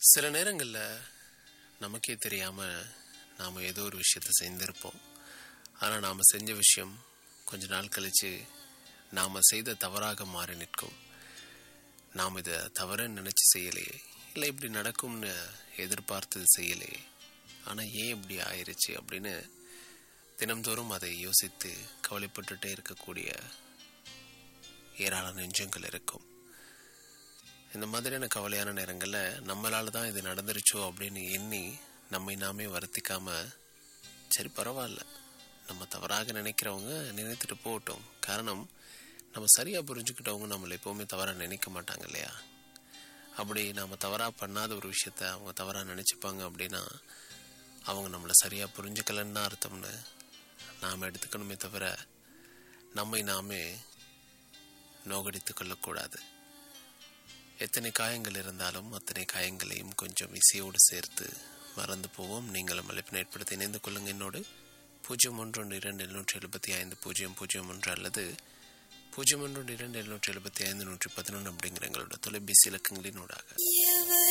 சில நேரங்களில் நமக்கே தெரியாமல் நாம் ஏதோ ஒரு விஷயத்தை செஞ்சுருப்போம். ஆனால் நாம் செஞ்ச விஷயம் கொஞ்ச நாள் கழித்து நாம் செய்த தவறாக மாறி நிற்கும். நாம் இதை தவறுன்னு நினச்சி செய்யலையே, இல்லை இப்படி நடக்கும்னு எதிர்பார்த்தது செய்யலையே, ஆனால் ஏன் இப்படி ஆயிடுச்சு அப்படின்னு தினம்தோறும் அதை யோசித்து கவலைப்பட்டுட்டே இருக்கக்கூடிய ஏராளமான நெஞ்சங்கள் இருக்கும். இந்த மாதிரியான கவலையான நேரங்களில் நம்மளால தான் இது நடந்துருச்சோ அப்படின்னு எண்ணி நம்மை நாமே வருத்திக்காமல், சரி பரவாயில்ல, நம்ம தவறாக நினைக்கிறவங்க நினைத்துட்டு போகட்டும். காரணம், நம்ம சரியாக புரிஞ்சுக்கிட்டவங்க நம்மளை எப்போவுமே தவறாக நினைக்க மாட்டாங்க இல்லையா? அப்படி நாம் தவறாக பண்ணாத ஒரு விஷயத்த அவங்க தவறாக நினச்சிப்பாங்க அப்படின்னா அவங்க நம்மளை சரியாக புரிஞ்சுக்கலன்னு தான் அர்த்தம்னு நாம் எடுத்துக்கணுமே தவிர நம்மை நாமே நோகடித்து கொள்ளக்கூடாது. எத்தனை காயங்கள் இருந்தாலும் அத்தனை காயங்களையும் கொஞ்சம் இசையோடு சேர்த்து மறந்து போவோம். நீங்களும் அழைப்பினை ஏற்படுத்தி இணைந்து கொள்ளுங்க என்னோடு 0112-775-001 அல்லது 0112-775-111 அப்படிங்கிற எங்களோட தொலைபேசி இலக்கங்களினூடாக.